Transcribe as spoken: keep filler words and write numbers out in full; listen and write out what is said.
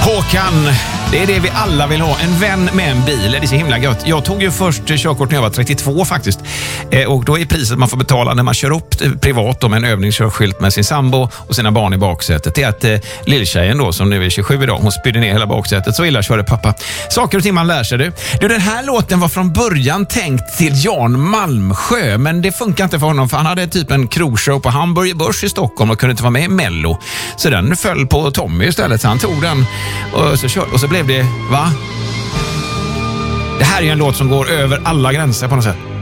Håkan, det är det vi alla vill ha. En vän med en bil, det är så himla gött. Jag tog ju först körkort när jag var trettiotvå faktiskt. Eh, och då är priset man får betala när man kör upp privat då, med en övningskörskylt med sin sambo och sina barn i baksätet. Det är att eh, lilltjejen då, som nu är tjugosju idag, hon spydde ner hela baksätet. Så illa körde pappa. Saker och ting man lär sig du. du. Den här låten var från början tänkt till Jan Malmsjö, men det funkar inte för honom för han hade typ en krogshow på Hamburger Börs i Stockholm och kunde inte vara med i Mello. Så den föll på Tommy istället, så han tog den och så körde. Och så blev det, va? Det här är en låt som går över alla gränser på något sätt.